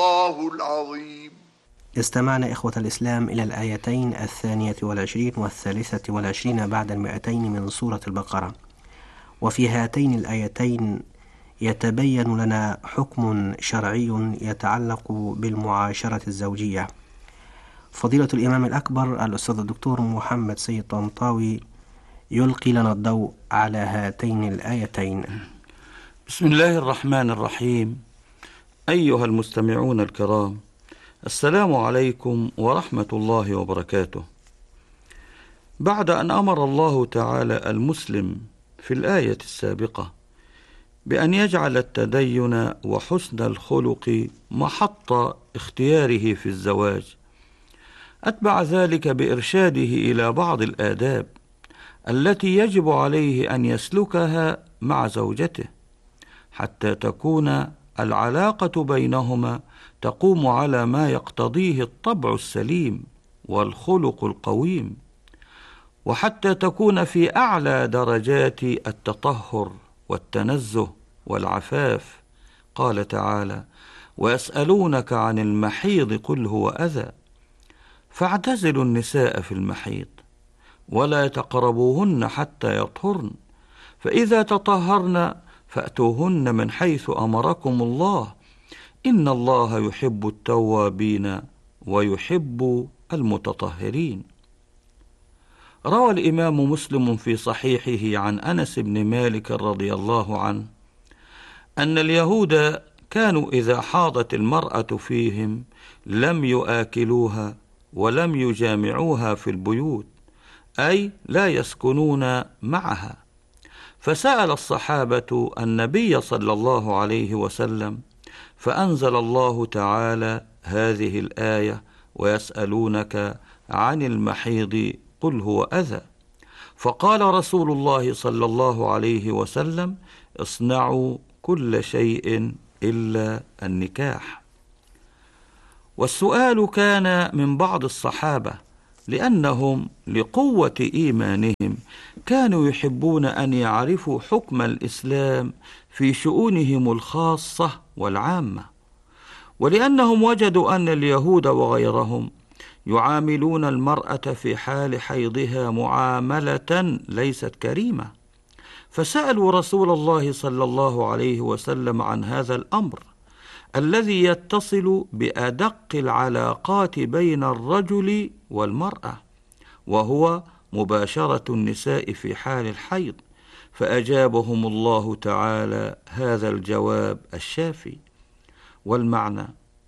الله العظيم. استمعنا إخوة الإسلام إلى الآيتين 22 و23 بعد 200 من سورة البقرة، وفي هاتين الآيتين يتبين لنا حكم شرعي يتعلق بالمعاشرة الزوجية. فضيلة الإمام الأكبر الأستاذ الدكتور محمد سيد طنطاوي يلقي لنا الضوء على هاتين الآيتين. بسم الله الرحمن الرحيم. أيها المستمعون الكرام، السلام عليكم ورحمة الله وبركاته. بعد أن أمر الله تعالى المسلم في الآية السابقة بأن يجعل التدين وحسن الخلق محط اختياره في الزواج، أتبع ذلك بإرشاده إلى بعض الآداب التي يجب عليه أن يسلكها مع زوجته حتى تكون العلاقة بينهما تقوم على ما يقتضيه الطبع السليم والخلق القويم، وحتى تكون في أعلى درجات التطهر والتنزه والعفاف. قال تعالى: ويسألونك عن المحيض قل هو أذى فاعتزلوا النساء في المحيض ولا تقربوهن حتى يطهرن فإذا تطهرن فأتوهن من حيث أمركم الله إن الله يحب التوابين ويحب المتطهرين. روى الإمام مسلم في صحيحه عن أنس بن مالك رضي الله عنه أن اليهود كانوا إذا حاضت المرأة فيهم لم يآكلوها ولم يجامعوها في البيوت، أي لا يسكنون معها. فسأل الصحابة النبي صلى الله عليه وسلم فأنزل الله تعالى هذه الآية: ويسألونك عن المحيض قل هو أذى. فقال رسول الله صلى الله عليه وسلم: اصنعوا كل شيء إلا النكاح. والسؤال كان من بعض الصحابة لأنهم لقوة إيمانهم كانوا يحبون أن يعرفوا حكم الإسلام في شؤونهم الخاصة والعامة، ولأنهم وجدوا أن اليهود وغيرهم يعاملون المرأة في حال حيضها معاملة ليست كريمة، فسألوا رسول الله صلى الله عليه وسلم عن هذا الأمر الذي يتصل بأدق العلاقات بين الرجل والمرأة، وهو مباشرة النساء في حال الحيض، فأجابهم الله تعالى هذا الجواب الشافي. والمعنى: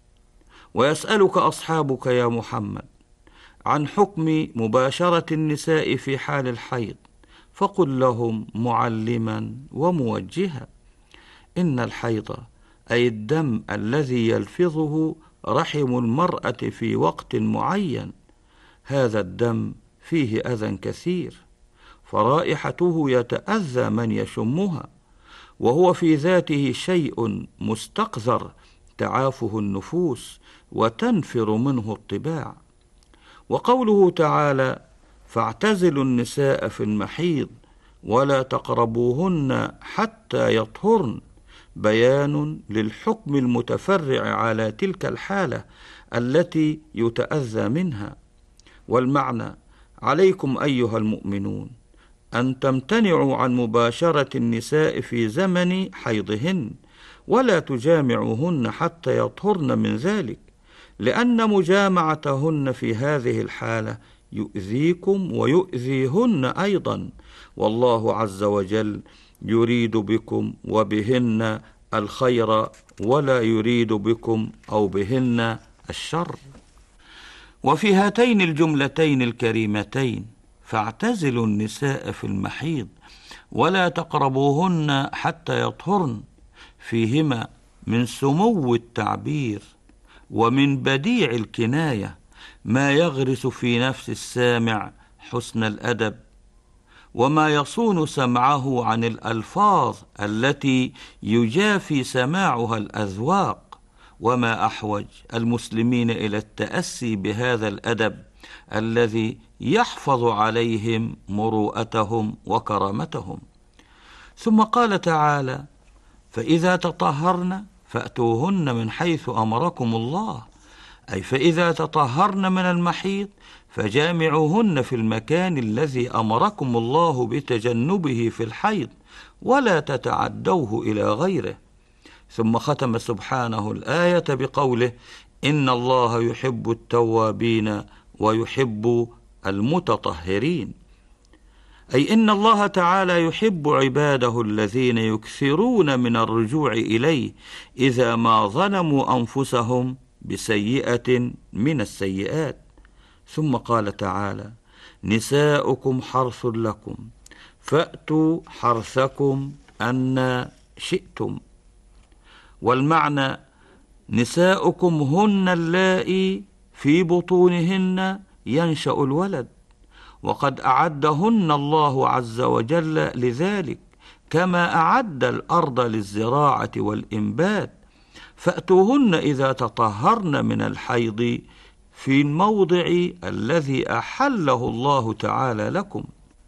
ويسألك أصحابك يا محمد عن حكم مباشرة النساء في حال الحيض، فقل لهم معلما وموجها إن الحيض أي الدم الذي يلفظه رحم المرأة في وقت معين، هذا الدم فيه أذى كثير، فرائحته يتأذى من يشمها، وهو في ذاته شيء مستقذر تعافه النفوس وتنفر منه الطباع. وقوله تعالى: فاعتزلوا النساء في المحيض ولا تقربوهن حتى يطهرن، بيان للحكم المتفرع على تلك الحالة التي يتأذى منها. والمعنى: عليكم أيها المؤمنون أن تمتنعوا عن مباشرة النساء في زمن حيضهن ولا تجامعوهن حتى يطهرن من ذلك، لأن مجامعتهن في هذه الحالة يؤذيكم ويؤذيهن أيضا، والله عز وجل يريد بكم وبهن الخير ولا يريد بكم أو بهن الشر. وفي هاتين الجملتين الكريمتين فاعتزلوا النساء في المحيض ولا تقربوهن حتى يطهرن فيهما من سمو التعبير ومن بديع الكناية ما يغرس في نفس السامع حسن الأدب، وما يصون سمعه عن الألفاظ التي يجافي سماعها الأذواق، وما أحوج المسلمين إلى التأسي بهذا الأدب الذي يحفظ عليهم مروءتهم وكرامتهم. ثم قال تعالى: فإذا تطهرن فأتوهن من حيث أمركم الله، أي فإذا تطهرن من المحيض فجامعوهن في المكان الذي أمركم الله بتجنبه في الحيض، ولا تتعدوه إلى غيره. ثم ختم سبحانه الآية بقوله: إن الله يحب التوابين ويحب المتطهرين، أي إن الله تعالى يحب عباده الذين يكثرون من الرجوع إليه إذا ما ظلموا أنفسهم بسيئة من السيئات. ثم قال تعالى: نساؤكم حرث لكم فأتوا حرثكم أن شئتم. والمعنى: نساؤكم هن اللائي في بطونهن ينشأ الولد، وقد أعدهن الله عز وجل لذلك، كما أعد الأرض للزراعة والإنبات. فأتوهن إذا تطهرن من الحيض في الموضع الذي أحله الله تعالى لكم.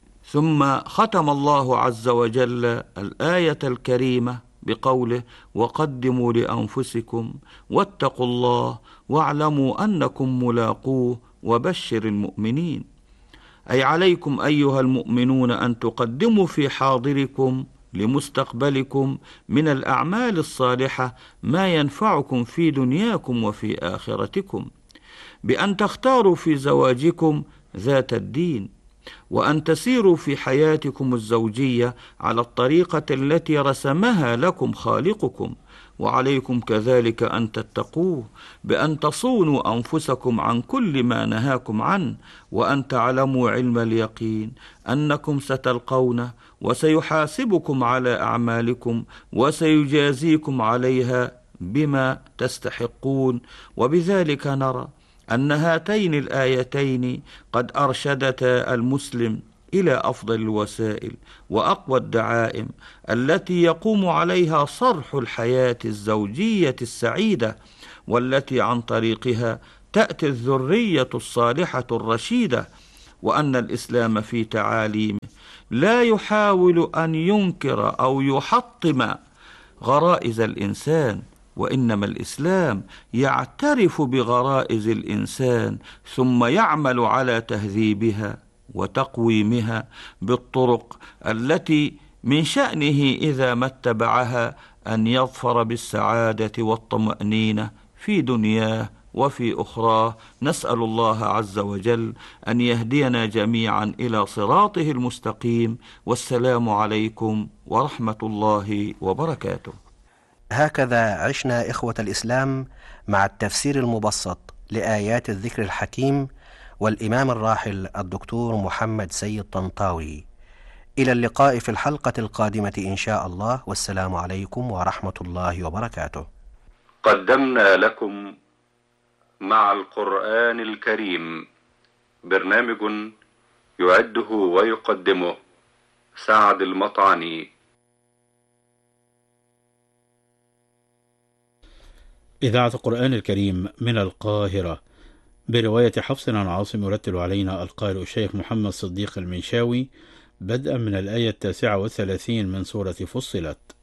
ثم ختم الله عز وجل الآية الكريمة بقوله: وقدموا لأنفسكم واتقوا الله واعلموا أنكم ملاقوه وبشر المؤمنين، أي عليكم أيها المؤمنون أن تقدموا في حاضركم لمستقبلكم من الأعمال الصالحة ما ينفعكم في دنياكم وفي آخرتكم، بأن تختاروا في زواجكم ذات الدين، وأن تسيروا في حياتكم الزوجية على الطريقة التي رسمها لكم خالقكم. وعليكم كذلك أن تتقوه بأن تصونوا أنفسكم عن كل ما نهاكم عنه، وأن تعلموا علم اليقين أنكم ستلقونه وسيحاسبكم على أعمالكم وسيجازيكم عليها بما تستحقون. وبذلك نرى أن هاتين الآيتين قد أرشدتا المسلم إلى أفضل الوسائل وأقوى الدعائم التي يقوم عليها صرح الحياة الزوجية السعيدة، والتي عن طريقها تأتي الذرية الصالحة الرشيدة. وأن الإسلام في تعاليمه لا يحاول أن ينكر أو يحطم غرائز الإنسان، وإنما الإسلام يعترف بغرائز الإنسان ثم يعمل على تهذيبها وتقويمها بالطرق التي من شأنه إذا ما اتبعها أن يظفر بالسعادة والطمأنينة في دنياه وفي أخراه. نسأل الله عز وجل أن يهدينا جميعا إلى صراطه المستقيم، والسلام عليكم ورحمة الله وبركاته. هكذا عشنا إخوة الإسلام مع التفسير المبسط لآيات الذكر الحكيم والإمام الراحل الدكتور محمد سيد طنطاوي. إلى اللقاء في الحلقة القادمة إن شاء الله، والسلام عليكم ورحمة الله وبركاته. قدمنا لكم مع القرآن الكريم برنامج يعده ويقدمه سعد المطعني. إذاعة القرآن الكريم من القاهرة برواية حفص عن عاصم، يرتل علينا القارئ الشيخ محمد صديق المنشاوي بدءا من الآية 39 من سورة فصلت.